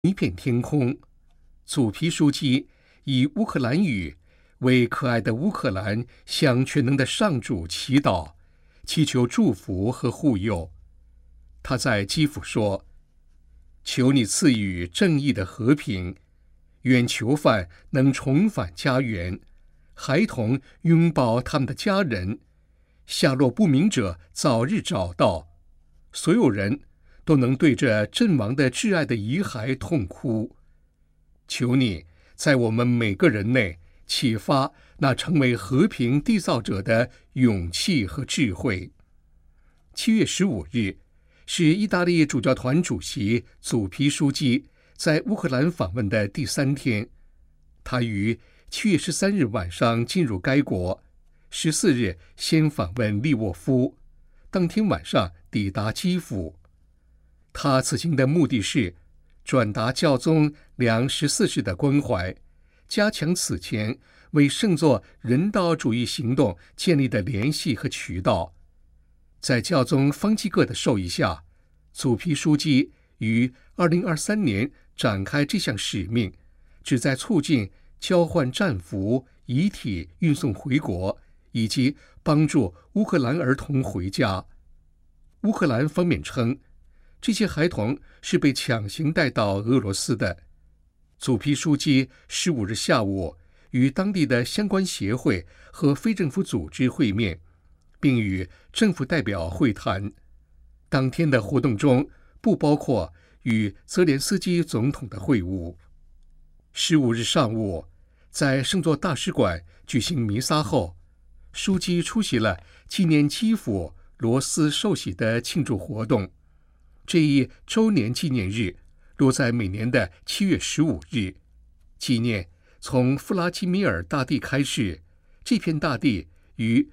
一片天空，祖皮书记以乌克兰语为可爱的乌克兰向全能的上主祈祷，祈求祝福和护佑。他在基辅说：“求你赐予正义的和平，愿囚犯能重返家园，孩童拥抱他们的家人，下落不明者早日找到，所有人都能对着阵亡的挚爱的遗骸痛哭。求你在我们每个人内启发那成为和平缔造者的勇气和智慧。”7月15日是意大利主教团主席祖皮书记在乌克兰访问的第3天。他于7月13日晚上进入该国，14日先访问利沃夫，当天晚上抵达基辅。他此行的目的是转达教宗良14世的关怀，加强此前为圣座人道主义行动建立的联系和渠道。在教宗方济各的授意下，祖皮书记于2023年展开这项使命，旨在促进交换战俘、遗体运送回国，以及帮助乌克兰儿童回家。乌克兰方面称，这些孩童是被强行带到俄罗斯的。祖皮书记15日下午与当地的相关协会和非政府组织会面，并与政府代表会谈。当天的活动中不包括与泽连斯基总统的会晤。15日上午，在圣座大使馆举行弥撒后，书记出席了纪念基辅罗斯受洗的庆祝活动。这一周年纪念日落在每年的7月15日，纪念从弗拉基米尔大帝开始，这片大地于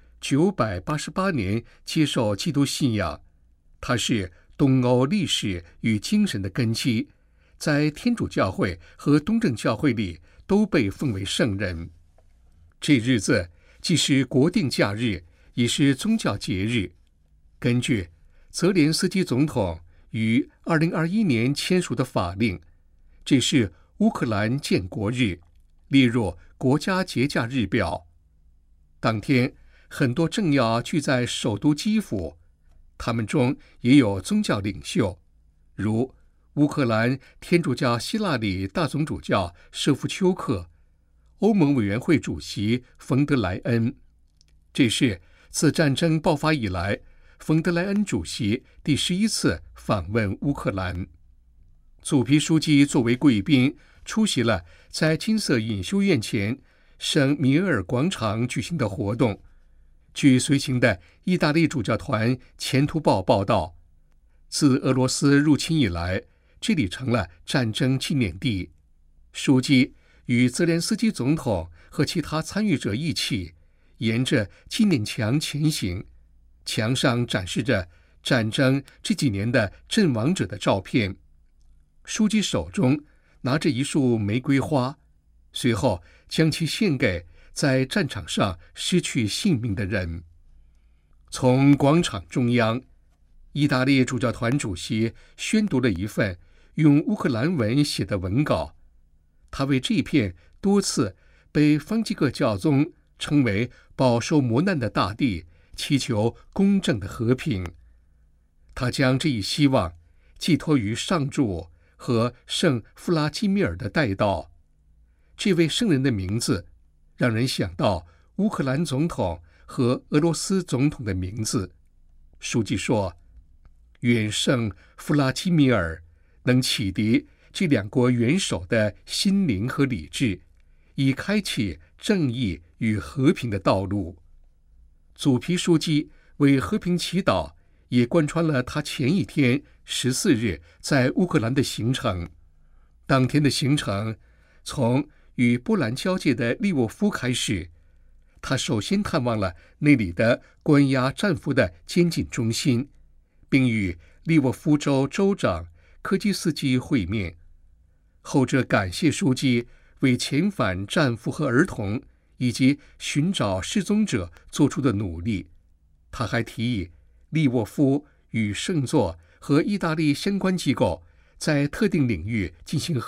988年接受基督信仰。它是东欧历史与精神的根基，在天主教会和东正教会里都被奉为圣人。这日子既是国定假日，也是宗教节日。根据泽连斯基总统于2021年签署的法令，这是乌克兰建国日，列入国家节假日表。当天，很多政要聚在首都基辅，他们中也有宗教领袖，如乌克兰天主教希腊里大总主教舍夫丘克、欧盟委员会主席冯德莱恩。这是自战争爆发以来，冯德莱恩主席第11次访问乌克兰。祖皮书记作为贵宾出席了在金色隐修院前圣米尔尔广场举行的活动。据随行的意大利主教团前途报报道，自俄罗斯入侵以来，这里成了战争纪念地。书记与泽连斯基总统和其他参与者一起沿着纪念墙前行，墙上展示着战争这几年的阵亡者的照片。书记手中拿着一束玫瑰花，随后将其献给在战场上失去性命的人。从广场中央，意大利主教团主席宣读了一份用乌克兰文写的文稿。他为这片多次被方济各教宗称为饱受磨难的大地祈求公正的和平。他将这一希望寄托于上主和圣弗拉基米尔的代祷。这位圣人的名字让人想到乌克兰总统和俄罗斯总统的名字。书记说，愿圣弗拉基米尔能启迪这两国元首的心灵和理智，以开启正义与和平的道路。祖皮书记为和平祈祷，也贯穿了他前一天14日在乌克兰的行程。当天的行程从与波兰交界的利沃夫开始，他首先探望了那里的关押战俘的监禁中心，并与利沃夫州州长科基斯基会面。后者感谢书记为遣返战俘和儿童以及寻找失踪者做出的努力。他还提议利沃夫与圣座和意大利相关机构在特定领域进行